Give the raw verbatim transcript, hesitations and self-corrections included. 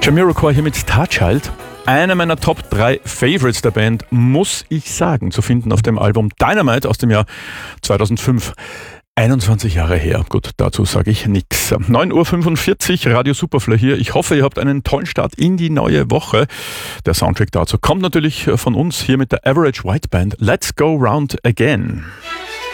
Jamiroquai hier mit Starchild. Einer meiner Top drei Favorites der Band, muss ich sagen, zu finden auf dem Album Dynamite aus dem Jahr zweitausendfünf. einundzwanzig Jahre her. Gut, dazu sage ich nichts. neun Uhr fünfundvierzig, Radio Superfly hier. Ich hoffe, ihr habt einen tollen Start in die neue Woche. Der Soundtrack dazu kommt natürlich von uns hier mit der Average White Band. Let's go round again.